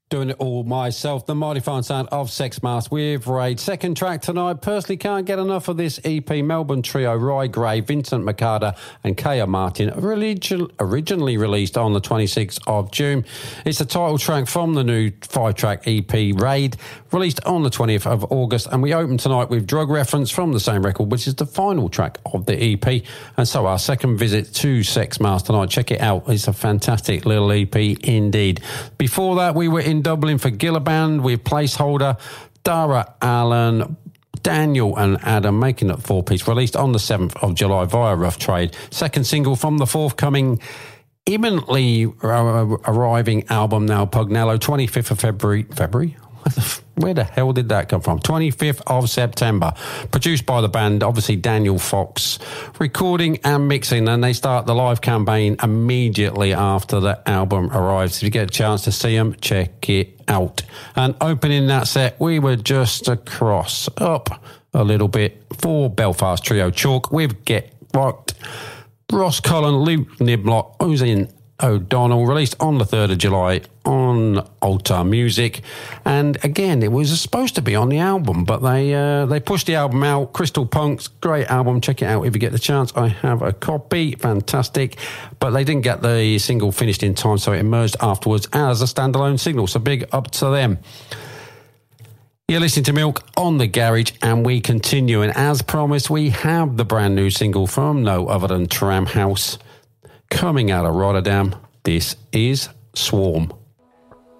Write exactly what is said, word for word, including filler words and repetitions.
Doing it all myself, the mighty fine sound of Sex Mask with Raid. Second track tonight, personally can't get enough of this E P. Melbourne trio Rye Gray, Vincent Makada and Kaya Martin, religion, originally released on the twenty-sixth of June. It's the title track from the new five-track E P Raid, released on the twentieth of August, and we open tonight with Drug Reference from the same record, which is the final track of the E P. And so our second visit to Sex Mask tonight, check it out, it's a fantastic little E P indeed. Before that, we were in Dublin for Gillaband with Placeholder, Dara Allen, Daniel and Adam making it four-piece, released on the seventh of July via Rough Trade. Second single from the forthcoming, imminently uh, arriving album now, Pugnello, twenty-fifth of February. February? Where the hell did that come from? twenty-fifth of September. Produced by the band, obviously Daniel Fox. Recording and mixing, and they start the live campaign immediately after the album arrives. If you get a chance to see them, check it out. And opening that set, we were just across, up a little bit for Belfast Trio Chalk with Get Rocked. Ross Cullen, Luke Niblock, Ozin O'Donnell, released on the third of July on Altar Music. And again, it was supposed to be on the album, but they uh, they pushed the album out. Crystal Punks, great album, check it out if you get the chance. I have a copy, fantastic, but they didn't get the single finished in time, so it emerged afterwards as a standalone single, so big up to them. You're listening to Milk on the Garage, and we continue, and as promised, we have the brand new single from no other than Tram House, coming out of Rotterdam. This is Swarm.